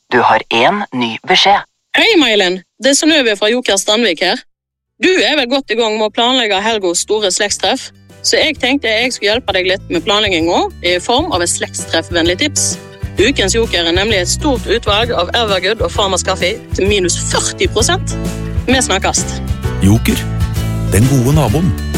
Du har en ny beskjed. Hei, Meilen. Det Synnøve fra Joker Strandvik her. Du vel godt i gang med å planlegge Helgos store slektstreff, så jeg tenkte jeg skulle hjelpe deg litt med planleggingen i form av et slektstreffvennlig tips. Ukens Joker nemlig et stort utvalg av Evergood og Farmers Kaffe til minus 40%. Vi snakkes. Joker, den gode naboen.